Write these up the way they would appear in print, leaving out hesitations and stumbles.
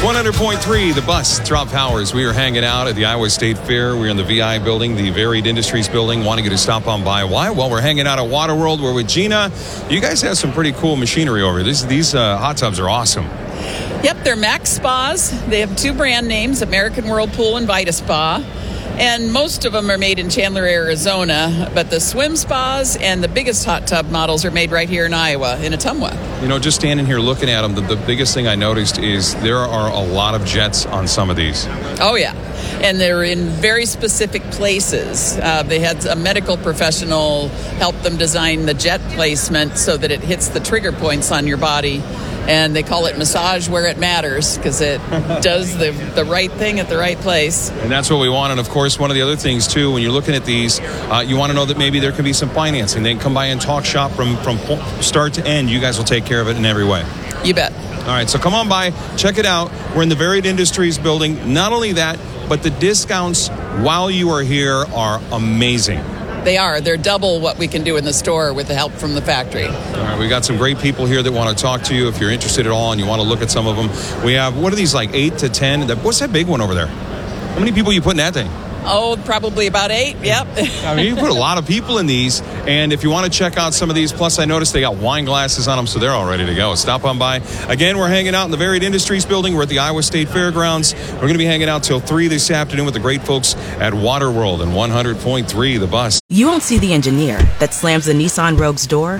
100.3, The Bus, Drop Powers. We are hanging out at the Iowa State Fair. We're in the VI building, the Varied Industries building. Wanting you to stop on by. Why? Well, we're hanging out at Waterworld. We're with Gina. You guys have some pretty cool machinery over here. These hot tubs are awesome. Yep, they're Max Spas. They have two brand names, American Whirlpool and Vita Spa. And most of them are made in Chandler, Arizona. But the swim spas and the biggest hot tub models are made right here in Iowa, in Ottumwa. You know, just standing here looking at them, the biggest thing I noticed is there are a lot of jets on some of these. Oh, yeah. And they're in very specific places. They had a medical professional help them design the jet placement so that it hits the trigger points on your body. And they call it massage where it matters because it does the right thing at the right place. And that's what we want. And, of course, one of the other things, too, when you're looking at these, you want to know that maybe there can be some financing. They can come by and talk shop from start to end. You guys will take care of it in every way. You bet. All right, so come on by. Check it out. We're in the Varied Industries building. Not only that, but the discounts while you are here are amazing. They are. They're double what we can do in the store with the help from the factory. All right, we got some great people here that want to talk to you if you're interested at all and you want to look at some of them. We have, what are these, like 8 to 10? What's that big one over there? How many people you put in that thing? Oh, probably about 8, yep. I mean, you put a lot of people in these, and if you want to check out some of these, plus I noticed they got wine glasses on them, so they're all ready to go. Stop on by. Again, we're hanging out in the Varied Industries building. We're at the Iowa State Fairgrounds. We're going to be hanging out till 3 this afternoon with the great folks at Waterworld and 100.3, The Bus. You won't see the engineer that slams the Nissan Rogue's door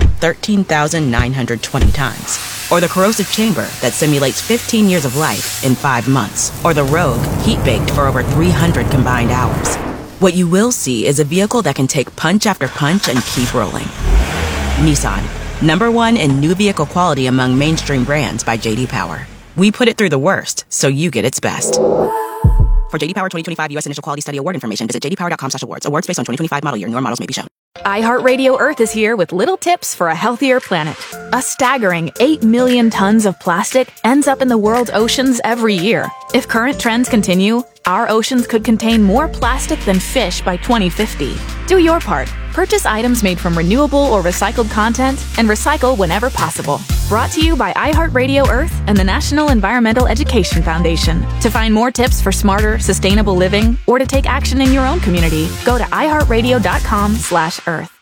13,920 times. Or the corrosive chamber that simulates 15 years of life in 5 months. Or the Rogue heat-baked for over 300 combined hours. What you will see is a vehicle that can take punch after punch and keep rolling. Nissan, #1 in new vehicle quality among mainstream brands by J.D. Power. We put it through the worst, so you get its best. For J.D. Power 2025 U.S. Initial Quality Study Award information, visit jdpower.com/awards. Awards based on 2025 model year. Newer models may be shown. iHeartRadio Earth is here with little tips for a healthier planet. A staggering 8 million tons of plastic ends up in the world's oceans every year. If current trends continue, our oceans could contain more plastic than fish by 2050. Do your part. Purchase items made from renewable or recycled content and recycle whenever possible. Brought to you by iHeartRadio Earth and the National Environmental Education Foundation. To find more tips for smarter, sustainable living or to take action in your own community, go to iHeartRadio.com/Earth.